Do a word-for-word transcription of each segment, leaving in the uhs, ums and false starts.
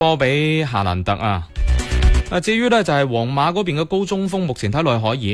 波俾夏蘭特啊。啊，至於呢，就係皇馬嗰邊嘅高中鋒，目前睇落去可以。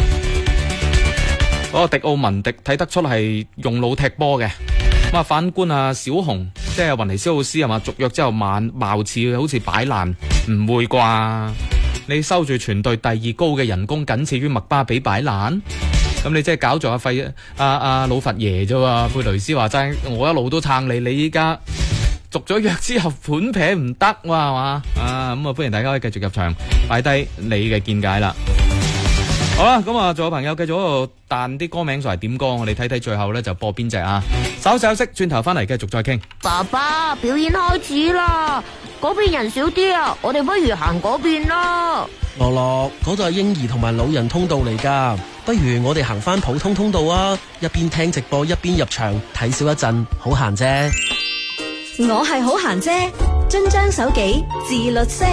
嗰、那個迪奧文迪睇得出係用腦踢波嘅。咁啊，反觀啊小紅，即係雲尼斯奧斯係嘛，續約之後貌貌似好似擺爛，唔會啩？你收住全隊第二高嘅人工，僅次於麥巴比擺爛，咁你即係搞咗阿費阿阿老佛爺啫喎？貝雷斯話齋，我一路都撐你，你依家續咗約之後盤撇唔得喎，係嘛？啊，咁啊，歡迎大家可以繼續入場擺低你嘅見解啦。好啦，咁啊，仲有朋友繼續喺度彈啲歌名上嚟點歌，我哋睇睇最後咧就播邊隻啊？稍稍息，轉頭翻嚟繼續再傾。 爸爸，表演開始啦，嗰邊人少啲啊，我哋不如行嗰邊啦。 樂樂，嗰度係嬰兒同埋老人通道嚟噶，不如我哋行翻普通通道啊，一邊聽直播一邊入場睇少一陣，好閒啫。 我係好閒啫，遵章守紀，自律些。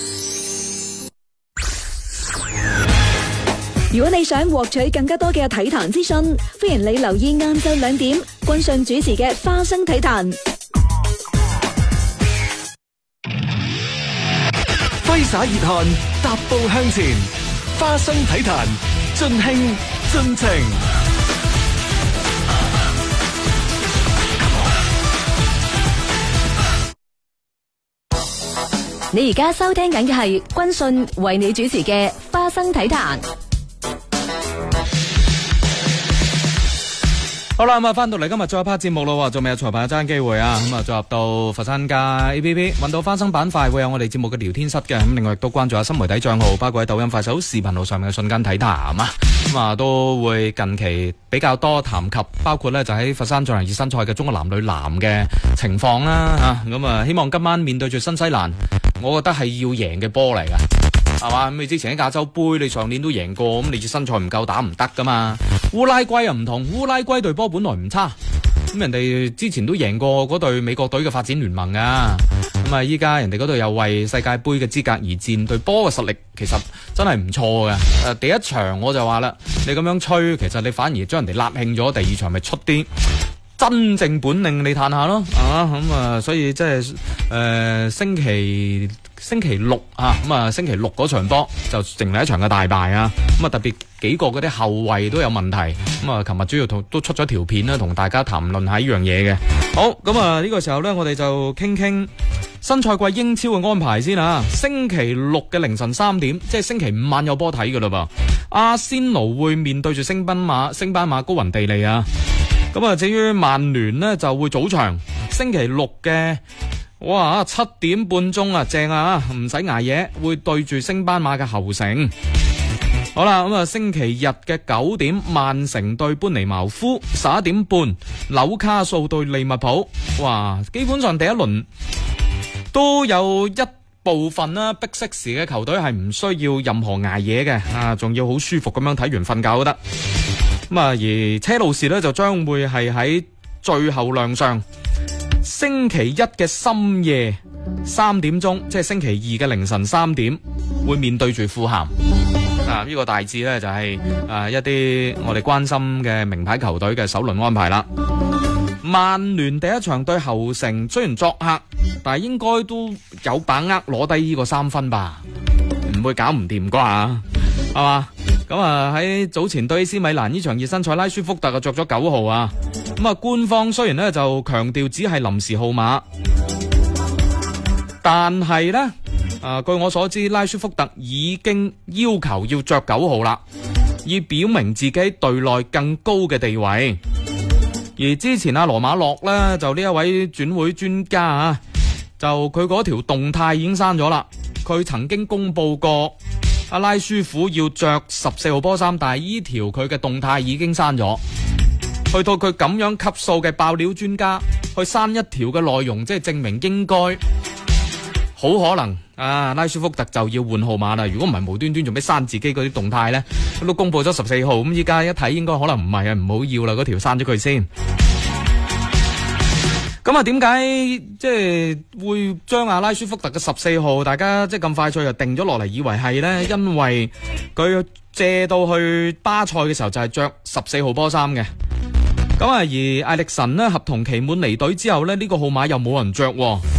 如果你想獲取更加多嘅體壇資訊，歡迎你留意晏晝兩點君信主持嘅花生體壇。 揮灑熱汗，踏步向前，花生體壇盡興盡情。 你而家收聽緊嘅係君信為你主持嘅花生體壇。 好啦，咁啊，翻到嚟今日再一 part 節目咯，仲未有裁判嘅爭機會啊！咁啊，再入到佛山街 A P P， 揾到花生板塊會有我哋節目嘅聊天室嘅。咁另外亦都關注下新媒體賬號，包括喺抖音、快手、視頻號上面嘅瞬間體壇啊，咁啊都會近期比較多談及，包括咧就喺佛山進行熱身賽嘅中國男女籃嘅情況啦嚇。咁啊，希望今晚面對住新西蘭，我覺得係要贏嘅波嚟噶。係嘛？咁你之前喺亞洲杯，你上年都贏過，咁你熱身賽唔夠打唔得噶嘛？烏拉圭又唔同，烏拉圭隊波本來唔差，咁人哋之前都贏過嗰隊美國隊嘅發展聯盟啊，咁啊依家人哋嗰隊又為世界杯嘅資格而戰，隊波嘅實力其實真係唔錯嘅。誒，第一場我就話啦，你咁樣吹，其實你反而將人哋立興咗，第二場咪出啲真正本領你嘆下咯，啊咁啊，所以即係誒星期星期六啊，咁啊星期六嗰場波就成為一場嘅大敗啊，咁啊特別幾個嗰啲後衛都有問題，咁啊琴日主要同都出咗條片啦，同大家談論下呢樣嘢嘅。好，咁啊呢個時候呢，我哋就傾傾新賽季英超嘅安排先啊。星期六嘅凌晨三點，即係星期五晚有波睇噶啦噃，阿仙奴會面對住升班馬升班馬高雲地利啊。咁啊，至於曼聯呢，就會早場，星期六嘅，哇，七點半鐘啊，正啊，唔使捱夜，會對住升班馬嘅侯城。好啦，咁啊，星期日嘅九點，曼城對班尼茅夫；十一點半，紐卡素對利物浦。哇，基本上第一輪都有一部分啦，Big Six嘅球隊係唔需要任何捱夜嘅，啊，仲要好舒服咁樣睇完瞓覺都得。咁啊，而車路士呢，就將會係喺最後亮相，星期一嘅深夜三點鐘，即係星期二嘅凌晨三點，會面對住富咸。啊，呢、這個大致呢，就係、是、啊一啲我哋關心嘅名牌球隊嘅首輪安排啦。曼聯第一場對侯城，雖然作客，但係應該都有把握攞低呢個三分吧，唔會搞唔掂啩，係嘛？咁啊喺早前對 A C 米蘭呢場熱身賽，拉舒福特啊着咗九號啊，咁啊官方雖然呢就強調只係臨時號碼，但係呢，啊據我所知，拉舒福特已經要求要着九號啦，以表明自己隊內更高嘅地位。而之前阿羅馬諾呢，就呢一位轉會專家啊，就佢嗰條動態已經刪咗啦，佢曾經公布過阿拉舒虎要着十四號波衫，但係呢條佢嘅動態已經刪咗。去到佢咁樣級數嘅爆料專家去刪一條嘅內容，即係證明應該好可能啊拉舒福特就要換號碼啦。如果唔係無端端做咩刪自己嗰啲動態呢？佢都公布咗十四號，咁依家一睇應該可能唔係啊，唔好要啦，嗰條刪咗佢先。咁啊，點解即係會將阿拉舒福特嘅十四號，大家即係咁快脆就定咗落嚟，以為係呢？因為佢借到去巴塞嘅時候就係着十四號波衫嘅。咁啊，而艾力神呢合同期滿離隊之後呢，呢、呢個號碼又冇人着。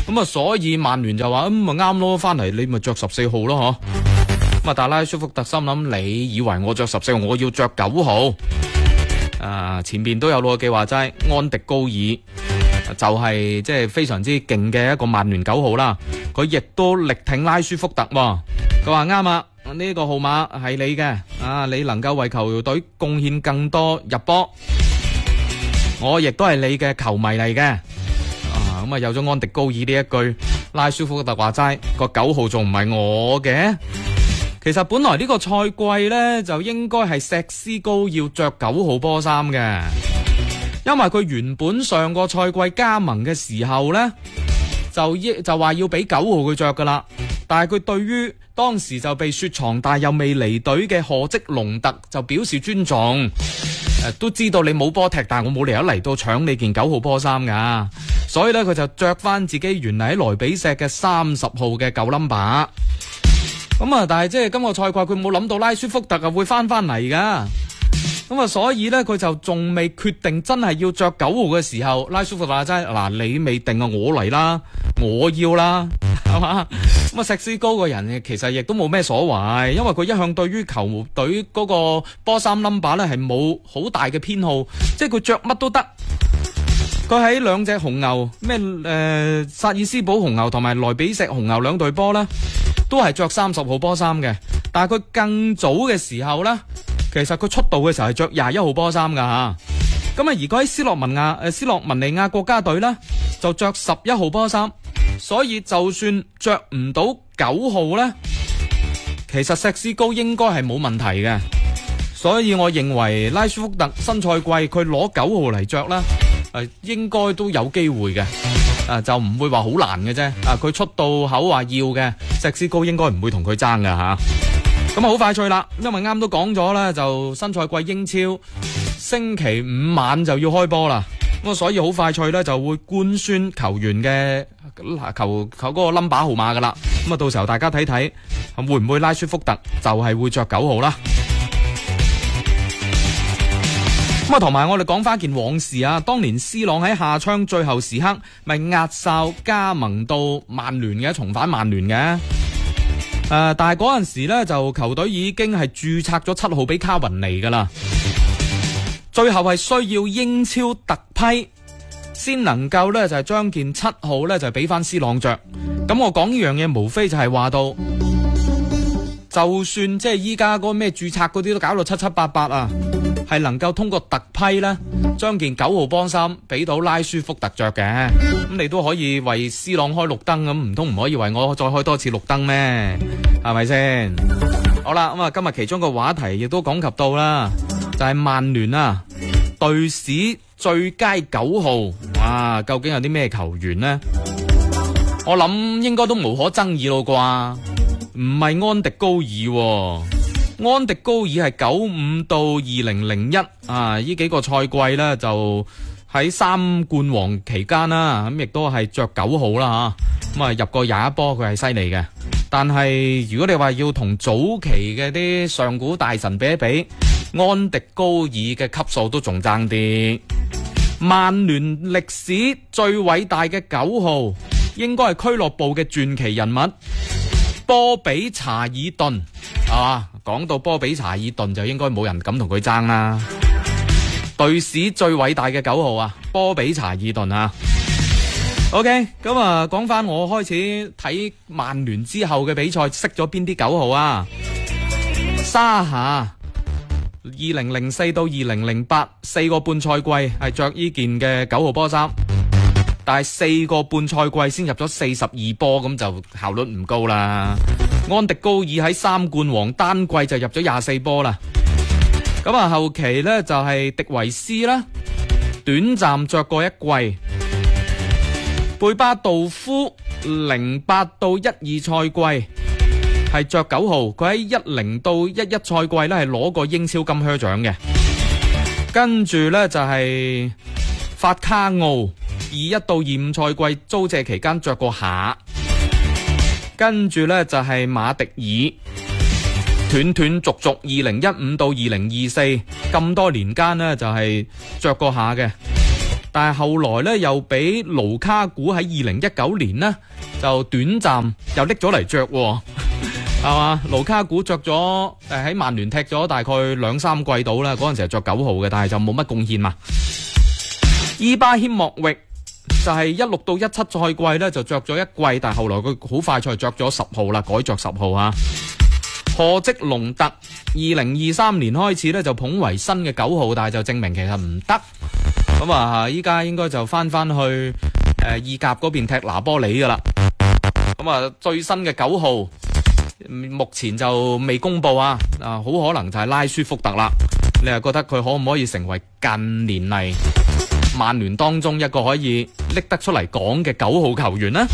咁啊，所以曼聯就話咁咪啱咯，翻嚟你咪着十四號咯，嗬。咁啊，但拉舒福特心諗，你以為我着十四號，我要着九號？啊，前邊都有老記話齋，安迪高爾就係即係非常之勁嘅一個曼聯九號啦。佢亦都力挺拉舒福特，佢話啱啊，呢個號碼係你嘅，啊，你能夠為球隊貢獻更多入波，我亦都係你嘅球迷嚟嘅。啊，咁啊有咗安迪高爾呢一句，拉舒福特話齋個九號仲唔係我嘅？其實本來呢個賽季呢，就應該係石斯高要着九號波衫嘅，因為佢原本上個賽季加盟嘅時候呢，就就話要俾九號佢着噶啦，但係佢對於當時就被雪藏但又未離隊嘅賀積龍特就表示尊重，呃、都知道你冇波踢，但係我冇理由嚟到搶你件九號波衫噶，所以呢，佢就着翻自己原嚟喺萊比錫嘅三十號嘅舊 number。咁啊！但係即係今個賽季佢冇諗到拉舒福特啊會翻翻嚟噶，咁啊所以呢，佢就仲未決定真係要着九號嘅時候，拉舒福特話齋嗱，你未定啊，我嚟啦，我要啦，係嘛？咁啊，石斯高個人其實亦都冇咩所謂，因為佢一向對於球隊嗰個波衫 number 呢係冇好大嘅偏好，即係佢着乜都得。佢喺兩隻紅牛咩誒薩爾斯堡紅牛同埋萊比錫紅牛兩隊波呢，都係着三十號波衫嘅，但係佢更早嘅時候呢，其實佢出道嘅時候係着廿一號波衫噶吓。咁啊，而佢喺斯洛文亞誒斯洛文尼亞國家隊呢，就着十一號波衫，所以就算着唔到九號呢，其實石斯高應該係冇問題嘅。所以我認為拉舒福特新賽季佢攞九號嚟着啦，誒應該都有機會嘅。啊，就唔會話好難嘅啫。啊，佢出到口話要嘅，石斯高應該唔會同佢爭㗎吓。咁啊，好快脆啦，因為啱都講咗啦，就新賽季英超星期五晚就要開波啦。咁啊，所以好快脆咧就會官宣球員嘅球球嗰個 number 號碼噶啦。咁啊，到時候大家睇睇會唔會拉舒福特就係會着九號啦。咁啊，同埋我哋講翻件往事啊，當年 C 朗喺夏窗最後時刻咪壓哨加盟到曼聯嘅，重返曼聯嘅。誒、呃，但係嗰陣時咧就球隊已經係註冊咗七號俾卡雲尼噶啦，最後係需要英超特批先能夠咧就係將件七號咧就俾翻 C 朗着。咁我講呢樣嘢無非就係話到，就算即係依家嗰個咩註冊嗰啲都搞到七七八八啊，係能夠通過特批咧，將件九號波衫俾到拉舒福特着嘅，咁你都可以為 C 朗開綠燈，咁唔通唔可以為我再開多次綠燈咩？係咪先？好啦，咁啊今日其中個話題亦都講及到啦，就係曼聯啊隊史最佳九號，哇！究竟有啲咩球員呢？我諗應該都無可爭議咯啩，唔係安迪高爾喎。安迪高爾係九五到二零零一啊，呢幾個賽季呢，就喺三冠王期間啦，咁亦都係着九號啦吓，咁啊入過廿一波，佢係犀利嘅。但係如果你話要同早期嘅啲上古大神比一比，安迪高爾嘅級數都仲爭啲。曼聯歷史最偉大嘅九號，應該係俱樂部嘅傳奇人物波比查爾頓啊！講到波比查爾頓就應該冇人敢同佢爭啦。隊史最偉大嘅九號啊，波比查爾頓啊。OK， 咁啊，講翻我開始睇曼聯之後嘅比賽，識咗邊啲九號啊？沙夏，二零零四到二零零八四個半賽季係着呢件嘅九號波衫，但係四個半賽季先入咗四十二波，咁就效率唔高啦。安迪高爾喺三冠王單季就入咗廿四波啦。咁啊，後期呢就係迪維斯啦，短暫着過一季。貝巴道夫零八到一二賽季係着九號，佢喺一零到一一賽季呢係攞過英超金靴獎嘅。跟住呢就係法卡奧，二一到二五賽季租借期間着過下。跟住呢就係馬迪爾，斷斷續續二零一五到二零二四咁多年間呢就係着過下嘅。 但係後來咧又俾盧卡古喺二零一九年呢，就短暫又拎咗嚟着，係嘛？盧卡古着咗誒喺曼聯踢咗大概兩三季度啦，嗰陣時係着九號嘅，但係就冇乜貢獻嘛。伊巴謙莫域就係一六到一七賽季咧就着咗一季，但係後來佢好快就着咗十號啦，改着十號啊。何積龍特二零二三年開始咧就捧為新嘅九號，但係就證明其實唔得。咁啊，依家應該就翻翻去誒、呃、意甲嗰邊踢拿波里噶啦。咁啊，最新嘅九號目前就未公布啊，啊，好可能就係拉舒福特啦。你係覺得佢可唔可以成為近年嚟曼聯當中一個可以拎得出嚟講嘅九號球員呢？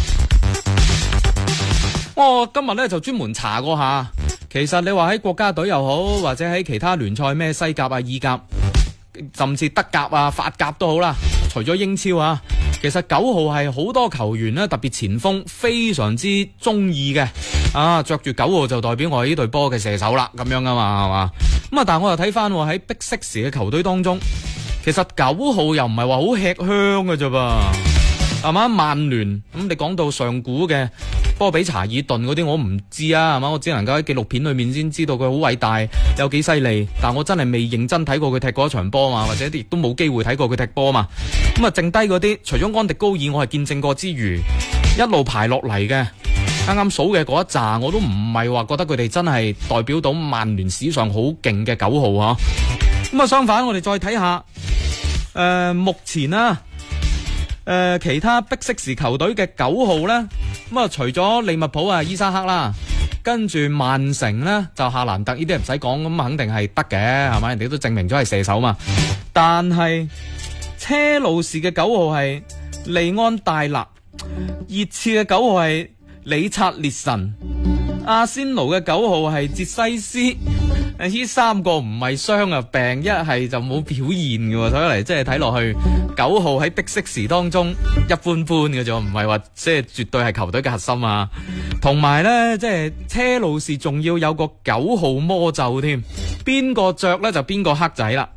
我今日咧就專門查過下。其實你話喺國家隊又好，或者喺其他聯賽咩西甲啊、意甲，甚至德甲啊、法甲都好啦，除咗英超啊，其實九號係好多球員咧，特別前鋒非常之中意嘅。啊，着住九號就代表我係呢隊波嘅射手啦，咁樣啊嘛，係嘛？咁啊，但係我又睇翻喺 Big Six 嘅球隊當中，其實九號又唔係話好吃香嘅啫噃，係嘛？曼聯咁你講到上古嘅波比查爾頓嗰啲我唔知啊，係嘛？我只能夠喺紀錄片裏面先知道佢好偉大，有幾犀利，但我真係未認真睇過佢踢過一場波嘛，或者亦都冇機會睇過佢踢波嘛。咁啊，剩低嗰啲除咗安迪高爾我係見證過之餘，一路排落嚟嘅，啱啱數嘅嗰一紮我都唔係話覺得佢哋真係代表到曼聯史上好勁嘅九號啊。咁啊，相反我哋再睇下，誒、呃，目前啊。誒、呃，其他Big Six球隊嘅九號呢，咁啊除咗利物浦啊伊沙克啦，跟住曼城呢，就夏蘭特呢啲唔使講，咁肯定係得嘅，係咪？人哋都證明咗係射手嘛。但係車路士嘅九號係利安戴納，熱刺嘅九號係理察列神，阿仙奴嘅九號係哲西斯。呢三個唔係傷啊病，一係就冇表現嘅，所以嚟即係睇落去九號喺Big Six當中一般般嘅啫，唔係話即係絕對係球隊嘅核心啊。同埋呢，即係車路士仲要有個九號魔咒添，邊個着呢就邊個黑仔啦。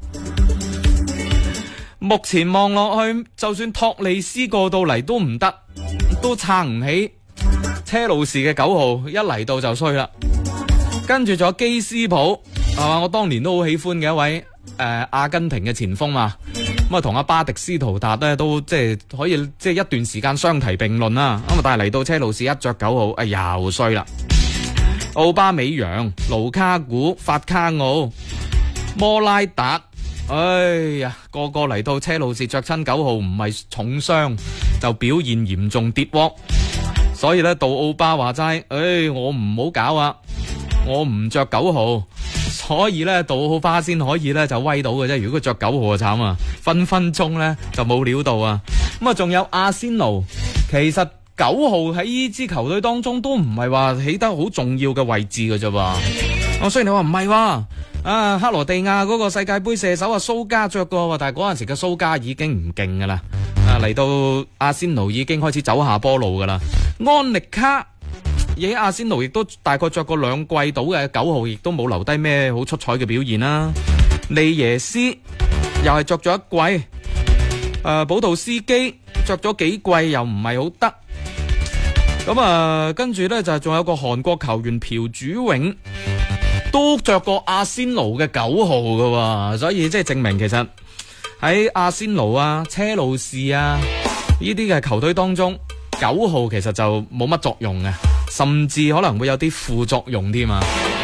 目前望落去，就算托利斯過到嚟都唔得，都撐唔起車路士嘅九號，一嚟到就衰啦。跟住仲有基斯普，係嘛？我當年都好喜歡嘅一位誒、呃、阿根廷嘅前鋒嘛。咁啊，同阿巴迪斯圖達咧都即係可以即係一段時間相提並論啦。咁啊，但係嚟到車路士一着九號，哎又衰啦。奧巴美揚、盧卡古、法卡奧、摩拉達，哎呀，個個嚟到車路士着親九號，唔係重傷就表現嚴重跌窩。所以咧，杜奧巴話齋，哎，我唔好搞啊！我唔着九號，所以咧杜奧巴先可以咧就威到嘅啫。如果佢着九號就慘啊，分分鐘咧就冇料到啊。咁啊，仲有阿仙奴，其實九號喺呢支球隊當中都唔係話起得好重要嘅位置嘅啫噃。我雖然你話唔係喎，啊克羅地亞嗰個世界盃射手啊蘇加着過，但係嗰陣時嘅蘇加已經唔勁噶啦。啊嚟到阿仙奴已經開始走下坡路噶啦。安力卡。而喺阿仙奴亦都大概着過兩季到嘅九號，亦都冇留低咩好出彩嘅表現啦。利耶斯又係着咗一季，誒、呃，保杜斯基着咗幾季又唔係好得。咁啊、呃，跟住呢，就仲有個韓國球員朴主永都着過阿仙奴嘅九號噶，所以即係證明其實喺阿仙奴啊、車路士啊呢啲嘅球隊當中，九號其實就冇乜作用嘅。甚至可能會有啲副作用添啊！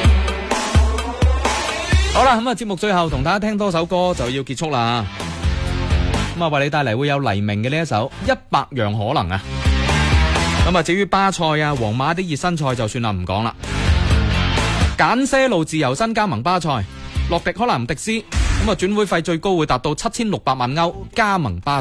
好啦，咁啊節目最後同大家聽多首歌就要結束啦。咁啊為你帶嚟會有黎明嘅呢一首《一百樣可能》啊。咁啊至於巴塞啊、皇馬啲熱身賽就算啦，唔講啦。簡些路自由身加盟巴塞，洛迪可南迪斯，咁啊轉會費最高會達到七千六百萬歐，加盟巴塞。